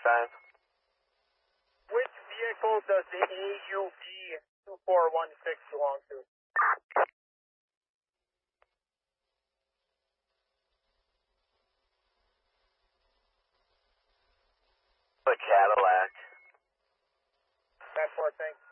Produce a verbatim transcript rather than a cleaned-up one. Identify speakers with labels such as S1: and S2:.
S1: sign.
S2: Which vehicle does the A U B two four one six belong to?
S1: A Cadillac.
S2: That four, thanks.